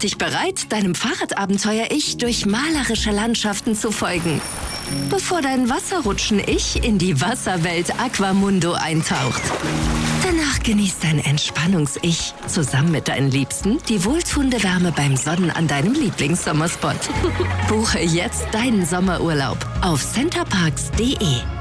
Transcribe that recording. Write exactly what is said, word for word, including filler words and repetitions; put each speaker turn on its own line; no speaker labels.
dich bereit, deinem Fahrradabenteuer-Ich durch malerische Landschaften zu folgen, bevor dein Wasserrutschen-Ich in die Wasserwelt Aquamundo eintaucht. Danach genießt dein Entspannungs-Ich zusammen mit deinen Liebsten die wohltuende Wärme beim Sonnen an deinem Lieblingssommerspot. Buche jetzt deinen Sommerurlaub auf centerparks punkt de.